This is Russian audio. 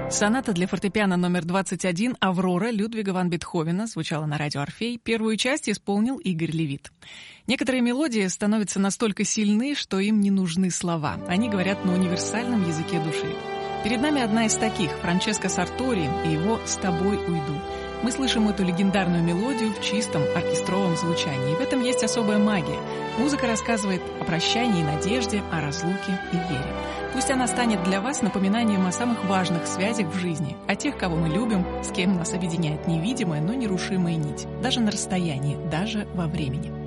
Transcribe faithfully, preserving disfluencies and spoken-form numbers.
Соната для фортепиано номер двадцать один «Аврора» Людвига ван Бетховена звучала на радио «Орфей». Первую часть исполнил Игорь Левит. Некоторые мелодии становятся настолько сильны, что им не нужны слова. Они говорят на универсальном языке души. Перед нами одна из таких — Франческо Сартори и его «С тобой уйду». Мы слышим эту легендарную мелодию в чистом оркестровом звучании. И в этом есть особая магия. Музыка рассказывает о прощании и надежде, о разлуке и вере. Пусть она станет для вас напоминанием о самых важных связях в жизни, о тех, кого мы любим, с кем нас объединяет невидимая, но нерушимая нить, даже на расстоянии, даже во времени.